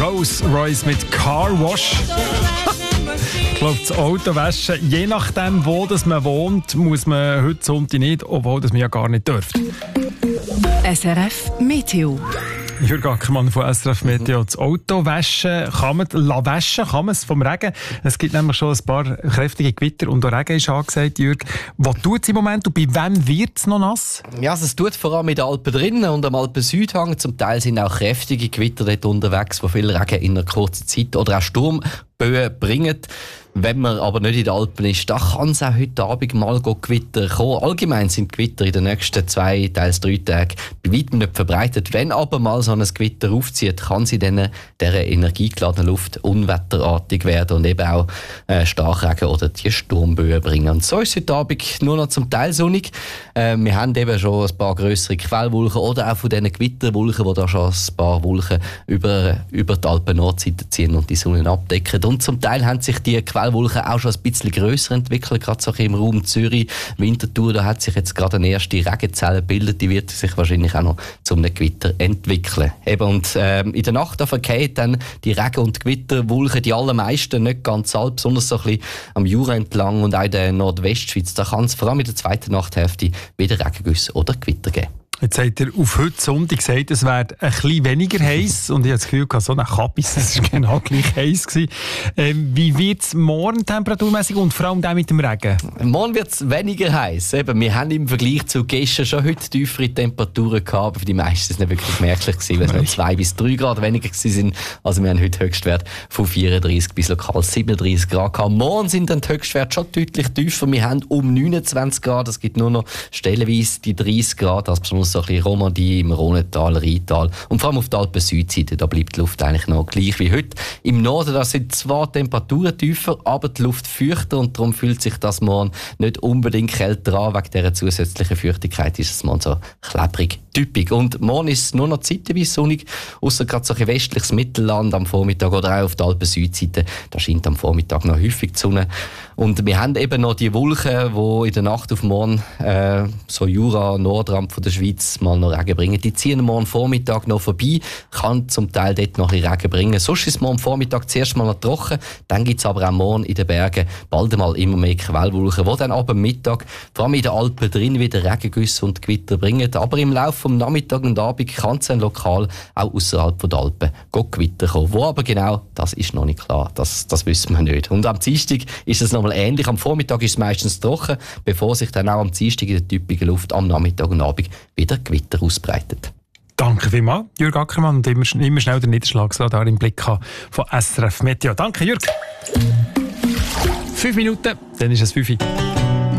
Rolls Royce mit Car Wash. Ich glaube, das Auto waschen, je nachdem, wo das man wohnt, muss man heute Sonntag nicht, obwohl das man ja gar nicht dürfte. SRF Meteo. Jürg Ackermann von SRF Meteo. Das Auto waschen, kann man es vom Regen? Es gibt nämlich schon ein paar kräftige Gewitter und auch Regen ist angesagt, Jürg. Was tut es im Moment und bei wem wird es noch nass? Ja, also es tut vor allem in den Alpen drinnen und am Alpen-Südhang. Zum Teil sind auch kräftige Gewitter dort unterwegs, die viel Regen in einer kurzen Zeit oder auch Sturmböen bringen. Wenn man aber nicht in den Alpen ist, da kann es auch heute Abend mal Gewitter kommen. Allgemein sind Gewitter in den nächsten 2, teils 3 Tagen bei weitem nicht verbreitet. Wenn aber mal so ein Gewitter aufzieht, kann sie dann dieser energiegeladenen Luft unwetterartig werden und eben auch Starkregen oder die Sturmböen bringen. Und so ist es heute Abend nur noch zum Teil sonnig. Wir haben eben schon ein paar grössere Quellwolken oder auch von diesen Gewitterwolken, die da schon ein paar Wolken über die Alpen-Nordseite ziehen und die Sonne abdecken. Und zum Teil haben sich die Quellwolken auch schon ein bisschen grösser entwickelt, gerade so im Raum Zürich, Winterthur, da hat sich jetzt gerade eine erste Regenzelle gebildet, die wird sich wahrscheinlich auch noch zu einem Gewitter entwickeln. Eben, und in der Nacht verkehren dann die Regen- und Gewitterwolken, die allermeisten, nicht ganz alle, besonders so ein bisschen am Jura entlang und auch in der Nordwestschweiz, da kann es vor allem in der zweiten Nachthälfte wieder Regengüsse oder Gewitter geben. Jetzt sagt er auf heute Sonntag gesagt, es wäre ein bisschen weniger heiß und ich habe das Gefühl, so eine Kappis, das war genau gleich heiß gewesen. Wie wird es morgen temperaturmäßig und vor allem auch mit dem Regen? Morgen wird es weniger heiß. Wir haben im Vergleich zu gestern schon heute tiefere Temperaturen gehabt, aber für die meisten ist es nicht wirklich merklich gewesen, weil es nur 2 bis 3 Grad weniger waren. Also wir haben heute Höchstwert von 34 bis lokal 37 Grad gehabt. Morgen sind dann die Höchstwerte schon deutlich tiefer. Wir haben um 29 Grad, es gibt nur noch stellenweise die 30 Grad, also besonders so ein bisschen Romandie, im Rhonental, Rheintal und vor allem auf der Alpen-Südseite, da bleibt die Luft eigentlich noch gleich wie heute. Im Norden, da sind zwar Temperaturen tiefer, aber die Luft feuchter und darum fühlt sich das morgen nicht unbedingt kälter an. Wegen dieser zusätzlichen Feuchtigkeit ist es morgen so klebrig typisch. Und morgen ist es nur noch zeitweise sonnig, ausser gerade so ein westliches Mittelland am Vormittag oder auch auf der Alpen-Südseite, da scheint am Vormittag noch häufig die Sonne. Und wir haben eben noch die Wolken, die in der Nacht auf morgen so Jura, Nordrand von der Schweiz mal noch Regen bringen. Die ziehen morgen Vormittag noch vorbei, kann zum Teil dort noch ein bisschen Regen bringen. Sonst ist es morgen Vormittag zuerst mal noch trocken, dann gibt es aber auch morgen in den Bergen bald einmal immer mehr Quellwolken, die dann ab dem Mittag, vor allem in den Alpen drin, wieder Regengüsse und Gewitter bringen. Aber im Laufe des Nachmittags und Abend kann es dann lokal auch außerhalb der Alpen Gewitter kommen. Wo aber genau, das ist noch nicht klar. Das wissen wir nicht. Und am Dienstag ist es nochmal ähnlich. Am Vormittag ist es meistens trocken, bevor sich dann auch am Dienstag in der typischen Luft am Nachmittag und Abend wieder Gewitter ausbreitet. Danke vielmals, Jürg Ackermann, und immer schnell den Niederschlagsradar im Blick haben von SRF Meteo. Danke, Jürg. 5 Minuten, dann ist es 5 Uhr.